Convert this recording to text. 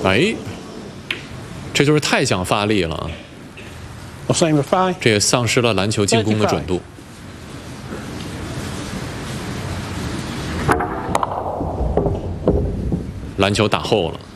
哎，这就是太想发力了啊！ Or same with 5. 这也丧失了篮球进攻的准度。篮球打后了。